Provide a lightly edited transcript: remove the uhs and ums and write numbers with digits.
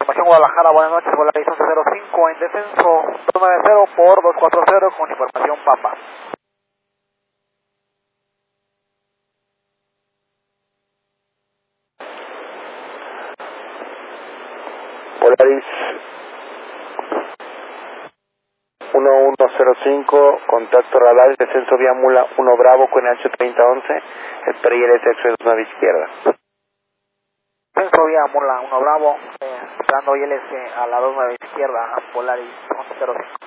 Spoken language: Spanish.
Confirmación Guadalajara, buenas noches, Volaris 1105 en descenso 290 por 240 con información Papa. Volaris 1105, contacto radar, descenso vía Mula 1 Bravo con H 3011, espera ILS acceso 9 izquierda. Descenso vía Mula 1 Bravo, esperando ILS a la 29 izquierda, Volaris 1105.